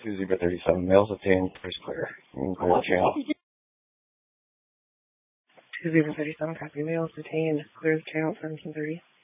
Zebra 37, males obtained, first clear. You can clear the channel. 2 Zebra 37, copy, males detained, clear the channel 1730.